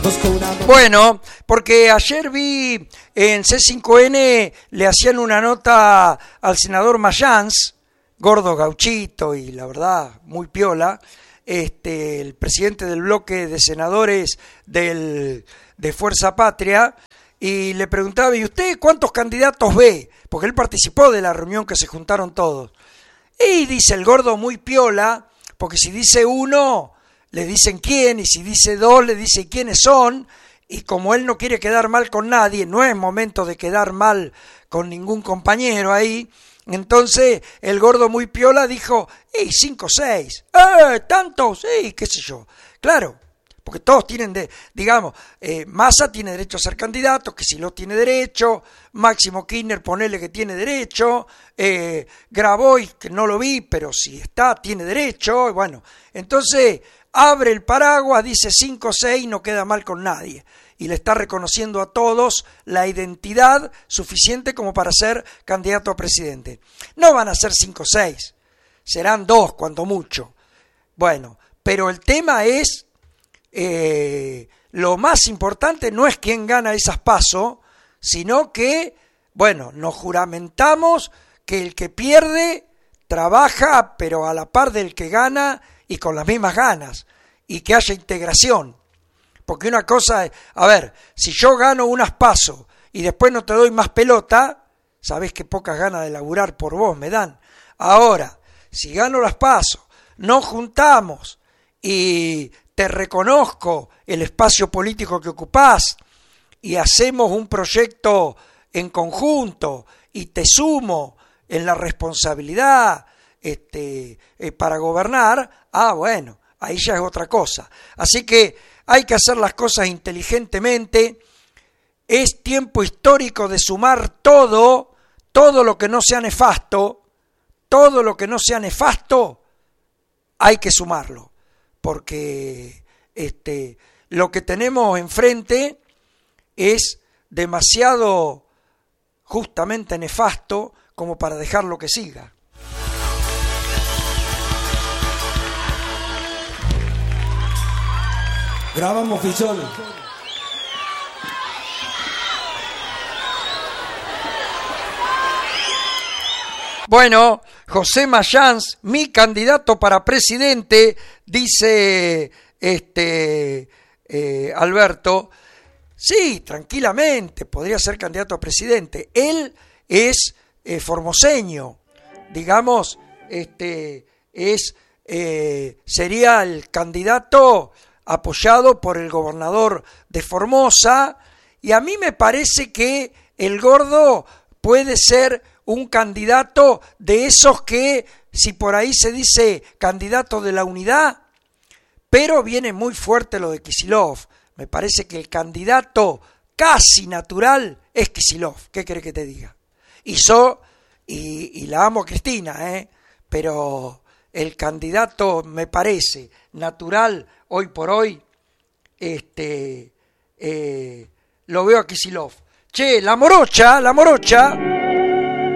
Bueno, porque ayer vi en C5N le hacían una nota al senador Mayans, gordo gauchito y la verdad muy piola, el presidente del bloque de senadores de Fuerza Patria, y le preguntaba, ¿y usted cuántos candidatos ve? Porque él participó de la reunión que se juntaron todos. Y dice el gordo muy piola, porque si dice uno, le dicen quién, y si dice dos, le dice quiénes son, y como él no quiere quedar mal con nadie, no es momento de quedar mal con ningún compañero ahí, entonces el gordo muy piola dijo, 5 o 6, ¿tantos? Qué sé yo, claro, porque todos tienen, Massa tiene derecho a ser candidato, que si lo tiene derecho, Máximo Kirchner ponele que tiene derecho, Grabois, que no lo vi, pero si está, tiene derecho, bueno, entonces abre el paraguas, dice 5 o 6, no queda mal con nadie, y le está reconociendo a todos la identidad suficiente como para ser candidato a presidente. No van a ser 5 o 6, serán 2 cuando mucho. Bueno, pero el tema es, lo más importante no es quién gana esas PASO, sino que, bueno, nos juramentamos que el que pierde trabaja, pero a la par del que gana y con las mismas ganas, y que haya integración. Porque una cosa es, a ver, si yo gano unas PASO y después no te doy más pelota, sabés que pocas ganas de laburar por vos me dan. Ahora, si gano las PASO, nos juntamos y te reconozco el espacio político que ocupás y hacemos un proyecto en conjunto y te sumo en la responsabilidad para gobernar, bueno, ahí ya es otra cosa. Así que hay que hacer las cosas inteligentemente. Es tiempo histórico de sumar todo lo que no sea nefasto, hay que sumarlo, porque lo que tenemos enfrente es demasiado justamente nefasto como para dejarlo que siga. Grabamos, Fichón. Bueno, José Mayans, mi candidato para presidente, dice Alberto. Sí, tranquilamente, podría ser candidato a presidente. Él es formoseño, digamos, sería el candidato apoyado por el gobernador de Formosa, y a mí me parece que el gordo puede ser un candidato de esos que, si por ahí se dice candidato de la unidad, pero viene muy fuerte lo de Kicillof. Me parece que el candidato casi natural es Kicillof. ¿Qué querés que te diga? Y la amo a Cristina, pero el candidato me parece natural hoy por hoy, lo veo a Kicillof. Che, la morocha